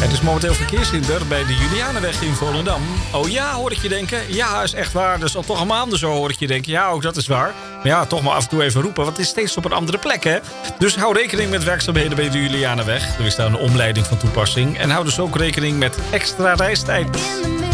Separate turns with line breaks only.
Het is momenteel verkeershinder bij de Julianenweg in Volendam. Oh ja, hoor ik je denken. Ja, is echt waar. Dus al toch een maand zo hoor ik je denken. Ja, ook dat is waar. Maar ja, toch maar af en toe even roepen. Want het is steeds op een andere plek, hè. Dus hou rekening met werkzaamheden bij de Julianenweg. Er is daar een omleiding van toepassing. En hou dus ook rekening met extra reistijd.